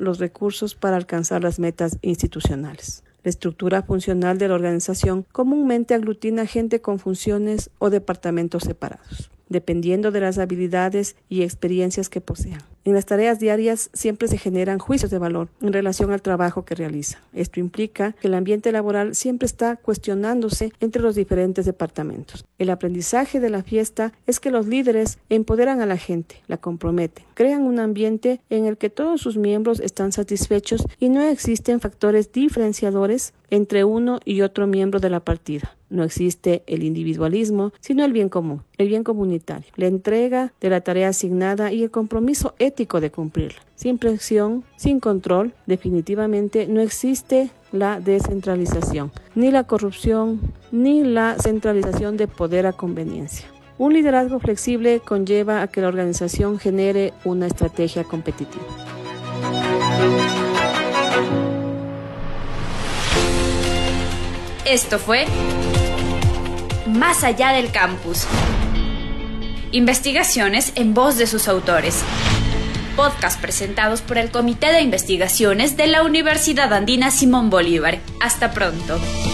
los recursos para alcanzar las metas institucionales. La estructura funcional de la organización comúnmente aglutina gente con funciones o departamentos separados, dependiendo de las habilidades y experiencias que posean. En las tareas diarias siempre se generan juicios de valor en relación al trabajo que realiza. Esto implica que el ambiente laboral siempre está cuestionándose entre los diferentes departamentos. El aprendizaje de la fiesta es que los líderes empoderan a la gente, la comprometen, crean un ambiente en el que todos sus miembros están satisfechos y no existen factores diferenciadores entre uno y otro miembro de la partida. No existe el individualismo, sino el bien común, el bien comunitario, la entrega de la tarea asignada y el compromiso ético de cumplirla. Sin presión, sin control, definitivamente no existe la descentralización, ni la corrupción, ni la centralización de poder a conveniencia. Un liderazgo flexible conlleva a que la organización genere una estrategia competitiva. Esto fue Más allá del campus. Investigaciones en voz de sus autores. Podcast presentados por el Comité de Investigaciones de la Universidad Andina Simón Bolívar. Hasta pronto.